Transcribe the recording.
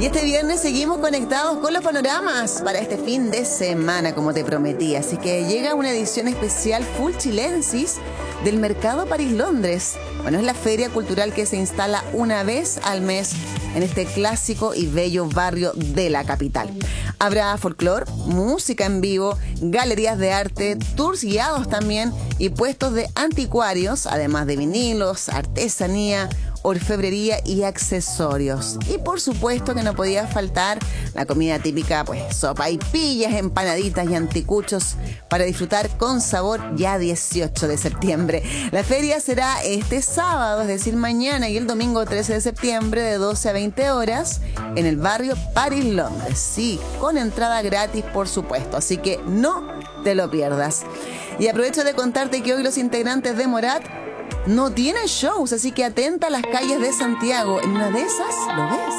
Y este viernes seguimos conectados con los panoramas para este fin de semana, como te prometí. Así que llega una edición especial Full Chilensis del Mercado París-Londres. Bueno, es la feria cultural que se instala una vez al mes en este clásico y bello barrio de la capital. Habrá folclore, música en vivo, galerías de arte, tours guiados también y puestos de anticuarios, además de vinilos, artesanía, orfebrería y accesorios. Y por supuesto que no podía faltar la comida típica, pues sopaipillas, empanaditas y anticuchos para disfrutar con sabor ya 18 de septiembre. La feria será este sábado, es decir, mañana y el domingo 13 de septiembre de 12 a 20 horas en el barrio París-Londres. Sí, con entrada gratis, por supuesto, así que no te lo pierdas. Y aprovecho de contarte que hoy los integrantes de Morat no tienen shows, así que atenta a las calles de Santiago. En una de esas lo ves.